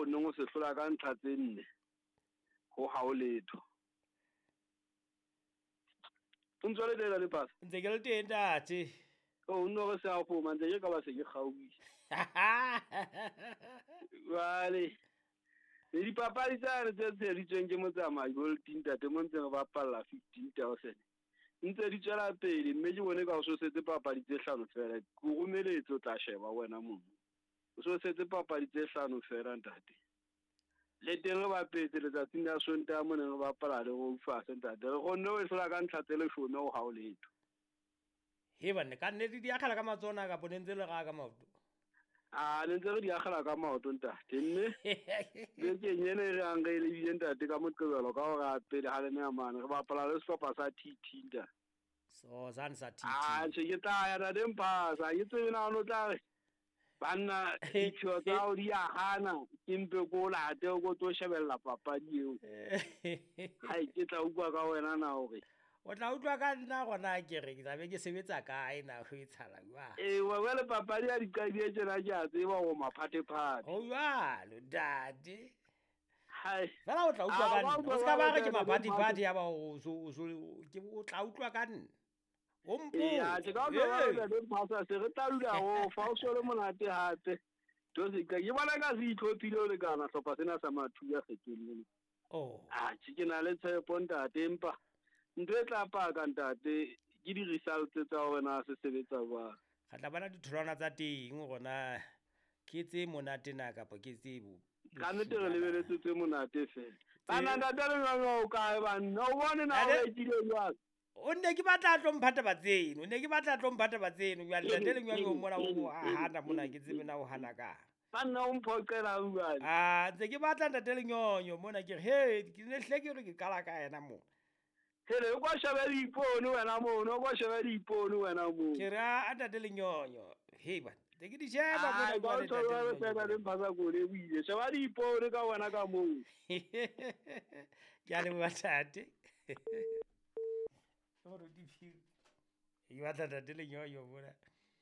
kgonneng go se hlola ka ntlha tse nne go ga o letho o ntse le tela le pasa ntse ke le teng tate o nno go se a foma ntse ke ka ba se ke gaoile vale le dipapadi tsa re tse tsheditsweng ke motsamai Goldin tate mo ntseng ba palla 15,000 ntse di tswela pele mme ke bone ka o setse papadi tse hlano fela go romeletse o tla sheba wena mo o setse papadi tse hlano fela ntate le teng re ba petse letsatsing la Sontaga mo neng re bapala le go fase ntate re gonne o hlola ka ntlha tse le shome go ga o letho he banne ka nne di akgala ka matsona ka ponentse le ga ka maoto ne ntse re di akgela ka maoto ntate mme le ke nyene re ang re le bile ntate ka moqebelo ka go ga pele ha le ne amane re bapala le sehlopha sa TT ntate so san sa TT tse ke tla ya na dempa sa ke tsena no tla banna ditšho tsa o di agana ke mpe ko late go tlo shebella papadi eo hai ke tla utlwa ka wena na hore o tla utlwa ka nna gona ke re ke tlabe ke sebetsa kae na go itshala wa wa le papadi ya dikadi e tsena ke a tseba go maphatephate o jalo dade hai fela o tla utlwa ka nna o ska ba re ke maphatephate ya ba o tla utlwa ka nna o ya ke ka ba ba le phasa se re tla dula go fa o sole monate hape to se ka ke bona ka se itlhophile le kana hlopha sena sa mathu ya kgetholeng ke na le tshepo ntate empa ntwe tla paka ntate ke di results tsa wena se sebetsa ba ga tla bana ditholwana tsa teng gona ke tse monate na kapa ke tse ka nnete re lebeletse tse monate fela bana ntate le nna o kae banna o bone na o rekile jwang o ne ke batla tlo mphata batseno ne ke batla tlo mphata batseno ya ntate le nyong mona o hana mona ke tsebe na o hana ka banna o mphoqela uane ntse ke batla ntate le nyonyo mona ke re he ke ne hle ke re ke kala ka ena mona hele o kwa sheba diipone wena mono o kwa sheba diipone wena mono ke ra ntate le nyonyo he ba te ke di sheba mona ba o tshwara tsena le mphatsa kole buile sheba diipone ka wena ka moo ke a le batate oro di phiri e batla ntate le nyonyo mona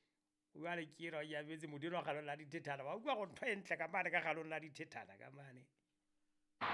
wa le kira ya betse modiro ga lona ditethana ba utlwa go ntho entle ka mane ka ga lona ditethana ka mane